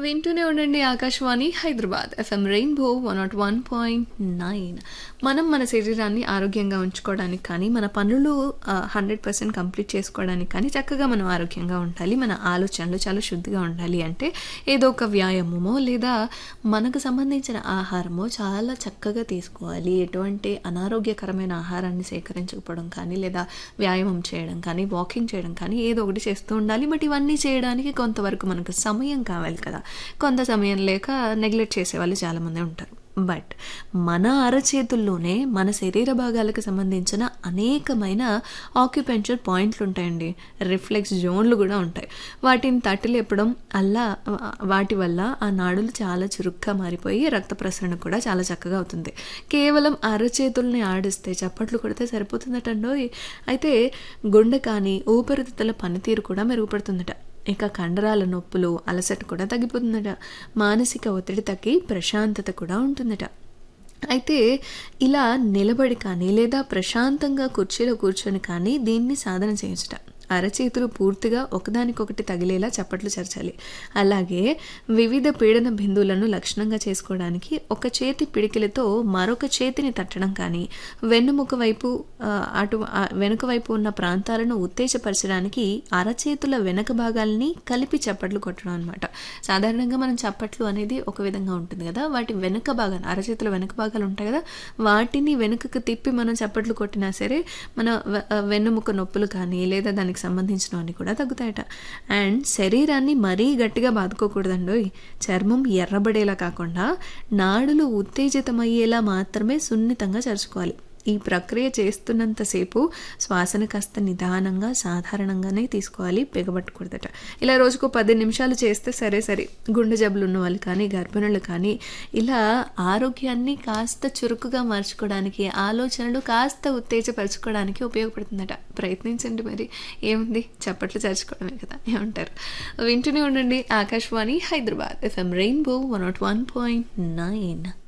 వింటూనే ఉండండి Akashvani Hyderabad FM rainbow 101.9. మనం మన శరీరాన్ని ఆరోగ్యంగా ఉంచుకోవడానికి కానీ మన పనులు 100% కంప్లీట్ చేసుకోవడానికి కానీ చక్కగా మనం ఆరోగ్యంగా ఉండాలి. మన ఆలోచనలు చాలా శుద్ధిగా ఉండాలి అంటే ఏదో ఒక వ్యాయామమో లేదా మనకు సంబంధించిన ఆహారమో చాలా చక్కగా తీసుకోవాలి. ఎటువంటి అనారోగ్యకరమైన ఆహారాన్ని సేకరించకపోవడం కానీ లేదా వ్యాయామం చేయడం కానీ వాకింగ్ చేయడం కానీ ఏదో ఒకటి చేస్తూ ఉండాలి. బట్ ఇవన్నీ చేయడానికి కొంతవరకు మనకు సమయం కావాలి కదా. కొంత సమయం లేక నెగ్లెక్ట్ చేసేవాళ్ళు చాలామంది ఉంటారు. బట్ మన అరచేతుల్లోనే మన శరీర భాగాలకు సంబంధించిన అనేకమైన ఆక్యుపెంచర్ పాయింట్లు ఉంటాయండి. రిఫ్లెక్స్ జోన్లు కూడా ఉంటాయి. వాటిని తట్టి లేపడం వాటి వల్ల ఆ నాడులు చాలా చురుగ్గా మారిపోయి రక్త ప్రసరణ కూడా చాలా చక్కగా అవుతుంది. కేవలం అరచేతుల్ని ఆడిస్తే చప్పట్లు కొడితే సరిపోతుందటండోయ్. అయితే గుండె కానీ ఊపిరితిత్తుల పనితీరు కూడా మెరుగుపడుతుందట. ఇక కండరాల నొప్పులు అలసట కూడా తగ్గిపోతుందట. మానసిక ఒత్తిడి తగ్గి ప్రశాంతత కూడా ఉంటుందట. అయితే ఇలా నిలబడి కానీ లేదా ప్రశాంతంగా కుర్చీలో కూర్చొని కానీ దీన్ని సాధన చేయొచ్చట. అరచేతులు పూర్తిగా ఒకదానికొకటి తగిలేలా చప్పట్లు చరచాలి. అలాగే వివిధ పీడన బిందువులను లక్షణంగా చేసుకోవడానికి ఒక చేతి పిడికిలతో మరొక చేతిని తట్టడం కానీ వెన్నుముక వైపు వెనుక వైపు ఉన్న ప్రాంతాలను ఉత్తేజపరచడానికి అరచేతుల వెనక భాగాలని కలిపి చప్పట్లు కొట్టడం అనమాట. సాధారణంగా మనం చప్పట్లు అనేది ఒక విధంగా ఉంటుంది కదా, వాటి వెనుక భాగాలు అరచేతుల వెనుక భాగాలు ఉంటాయి కదా, వాటిని వెనుకకు తిప్పి మనం చప్పట్లు కొట్టినా సరే మన వెన్నుముక నొప్పులు కానీ లేదా దానికి సంబంధించినవన్నీ కూడా తగ్గుతాయట. అండ్ శరీరాన్ని మరీ గట్టిగా బాదుకోకూడదండోయ్. చర్మం ఎర్రబడేలా కాకుండా నాడులు ఉత్తేజితమయ్యేలా మాత్రమే సున్నితంగా చరుచుకోవాలి. ఈ ప్రక్రియ చేస్తున్నంతసేపు శ్వాసను కాస్త నిదానంగా సాధారణంగానే తీసుకోవాలి, బిగబట్టకూడదట. ఇలా రోజుకు 10 నిమిషాలు చేస్తే సరే గుండె జబ్బులు ఉన్న వాళ్ళు కానీ గర్భిణులు కానీ ఇలా ఆరోగ్యాన్ని కాస్త చురుకుగా మార్చుకోవడానికి ఆలోచనలు కాస్త ఉత్తేజపరచుకోవడానికి ఉపయోగపడుతుందట. ప్రయత్నించండి. మరి ఏముంది, చప్పట్లు చరుచుకోవడమే కదా, ఏమంటారు? వింటూనే ఉండండి ఆకాశవాణి హైదరాబాద్ ఎఫ్ఎం రెయిన్బో 101.9.